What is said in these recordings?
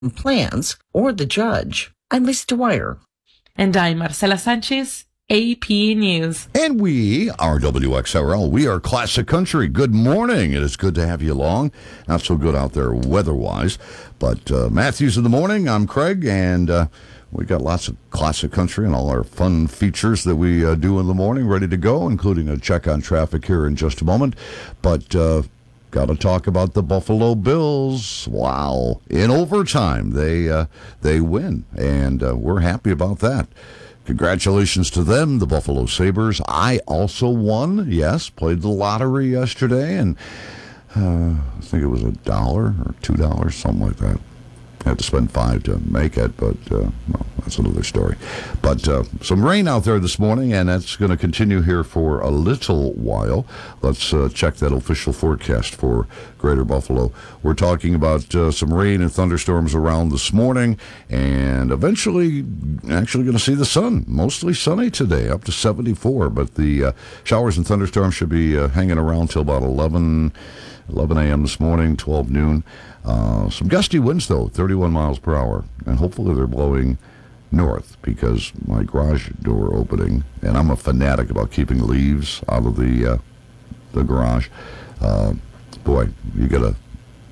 plans or the judge. I'm Lisa Dwyer. And I'm Marcela Sanchez, AP News. And we are WXRL. We are Classic Country. Good morning. It is good to have you along. Not so good out there weather-wise. But Matthews in the morning. I'm Craig, and we got lots of Classic Country and all our fun features that we do in the morning ready to go, including a check on traffic here in just a moment. But got to talk about the Buffalo Bills. Wow. In overtime, they win, and we're happy about that. Congratulations to them, the Buffalo Sabres. I also won, yes, played the lottery yesterday, and I think it was $1 or $2, something like that. I had to spend $5 to make it, but, well, that's another story. But some rain out there this morning, and that's going to continue here for a little while. Let's check that official forecast for Greater Buffalo. We're talking about some rain and thunderstorms around this morning, and eventually actually going to see the sun. Mostly sunny today, up to 74, but the showers and thunderstorms should be hanging around till about 11 a.m. this morning, 12 noon. Some gusty winds, though, 31 miles per hour, and hopefully they're blowing north because my garage door opening, and I'm a fanatic about keeping leaves out of the garage. Boy, you get a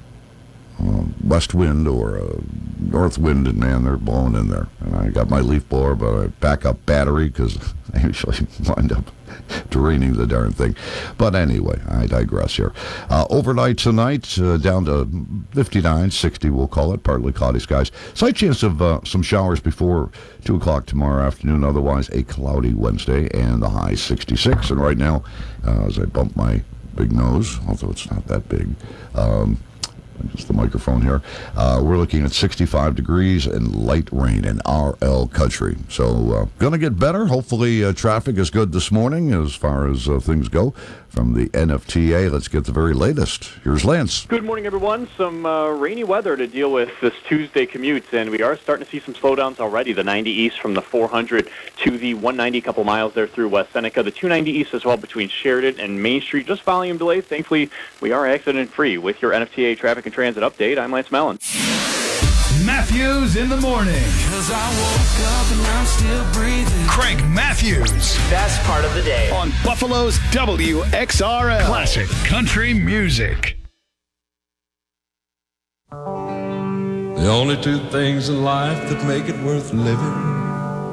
west wind or a north wind, and man, they're blowing in there. And I got my leaf blower, but a backup battery because I usually wind up draining the darn thing. But anyway, I digress here. Overnight tonight, down to 59, 60 we'll call it, partly cloudy skies. Slight chance of some showers before 2 o'clock tomorrow afternoon, otherwise a cloudy Wednesday, and the high 66. And right now, as I bump my big nose, although it's not that big, just the microphone here. We're looking at 65 degrees and light rain in RL country. So going to get better. Hopefully traffic is good this morning as far as things go. From the NFTA, let's get the very latest. Here's Lance. Good morning, everyone. Some rainy weather to deal with this Tuesday commute, and we are starting to see some slowdowns already. The 90 east from the 400 to the 190, a couple miles there through West Seneca. The 290 east as well between Sheridan and Main Street. Just volume delays. Thankfully, we are accident-free. With your NFTA traffic and transit update, I'm Lance Mellon. Matthews in the morning. 'Cause I woke up and I'm still breathing. Craig Matthews. Best part of the day. On Buffalo's WXRL. Classic country music. The only two things in life that make it worth living